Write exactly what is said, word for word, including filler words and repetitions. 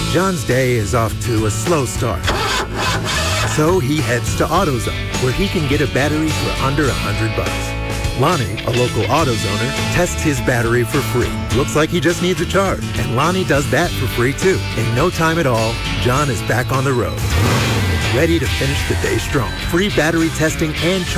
John's day is off to a slow start. So he heads to AutoZone, where he can get a battery for under a hundred bucks. Lonnie, a local AutoZoner, tests his battery for free. Looks like he just needs a charge. And Lonnie does that for free too. In no time at all, John is back on the road, ready to finish the day strong. Free battery testing and charging